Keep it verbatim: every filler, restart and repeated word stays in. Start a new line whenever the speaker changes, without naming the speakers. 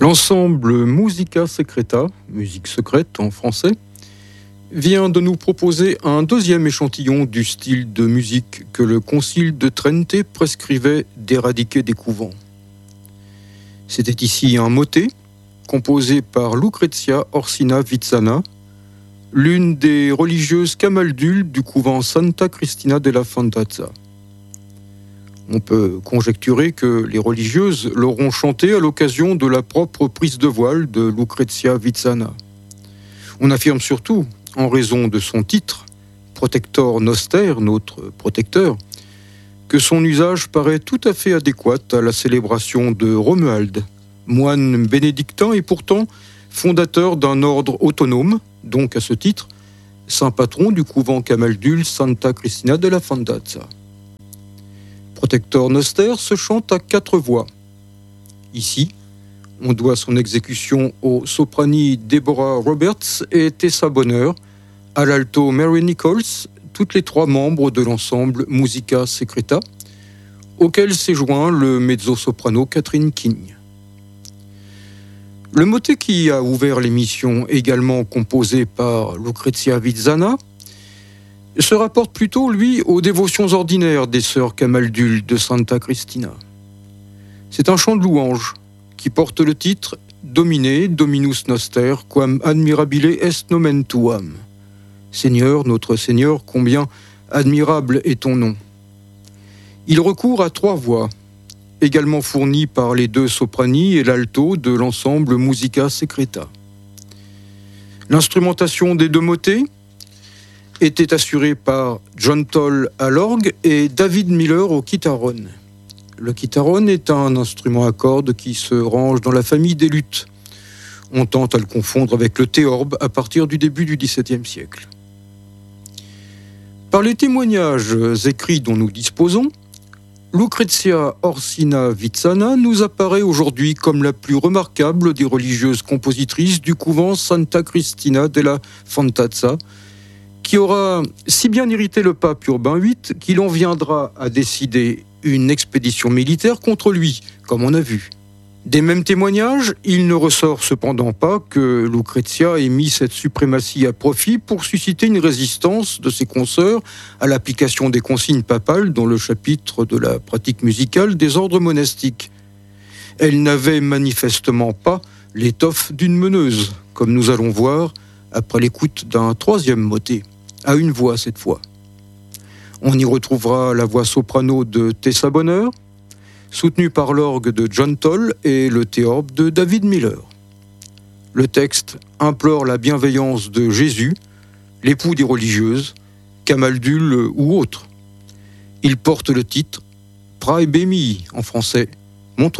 L'ensemble Musica Secreta, musique secrète en français, vient de nous proposer un deuxième échantillon du style de musique que le concile de Trente prescrivait d'éradiquer des couvents. C'était ici un motet, composé par Lucrezia Orsina Vizzana, l'une des religieuses camaldules du couvent Santa Cristina della Fantazza. On peut conjecturer que les religieuses l'auront chanté à l'occasion de la propre prise de voile de Lucrezia Vizzana. On affirme surtout, en raison de son titre, Protector Noster, notre protecteur, que son usage paraît tout à fait adéquat à la célébration de Romuald, moine bénédictin et pourtant fondateur d'un ordre autonome, donc à ce titre, saint patron du couvent camaldule Santa Cristina della Fantazza. Protector Noster se chante à quatre voix. Ici, on doit son exécution aux soprani Deborah Roberts et Tessa Bonheur, à l'alto Mary Nichols, toutes les trois membres de l'ensemble Musica Secreta, auquel s'est joint le mezzo-soprano Catherine King. Le motet qui a ouvert l'émission, également composé par Lucrezia Vizzana, se rapporte plutôt, lui, aux dévotions ordinaires des sœurs camaldules de Santa Cristina. C'est un chant de louange qui porte le titre « Domine, Dominus Noster, quam admirabile est nomen tuam ». Seigneur, notre Seigneur, combien admirable est ton nom. Il recourt à trois voix, également fournies par les deux soprani et l'alto de l'ensemble Musica Secreta. L'instrumentation des deux motets était assurée par John Toll à l'orgue et David Miller au chitarrone. Le chitarrone est un instrument à cordes qui se range dans la famille des luths. On tente à le confondre avec le théorbe à partir du début du dix-septième siècle. Par les témoignages écrits dont nous disposons, Lucrezia Orsina Vizzana nous apparaît aujourd'hui comme la plus remarquable des religieuses compositrices du couvent Santa Cristina della Fantazza, qui aura si bien irrité le pape Urbain huit qu'il en viendra à décider une expédition militaire contre lui, comme on a vu. Des mêmes témoignages, il ne ressort cependant pas que Lucrezia ait mis cette suprématie à profit pour susciter une résistance de ses consoeurs à l'application des consignes papales dans le chapitre de la pratique musicale des ordres monastiques. Elle n'avait manifestement pas l'étoffe d'une meneuse, comme nous allons voir après l'écoute d'un troisième motet, à une voix cette fois. On y retrouvera la voix soprano de Tessa Bonheur, soutenue par l'orgue de John Toll et le théorbe de David Miller. Le texte implore la bienveillance de Jésus, l'époux des religieuses, camaldule ou autre. Il porte le titre « Prae bemi » en français, « Montre-moi ».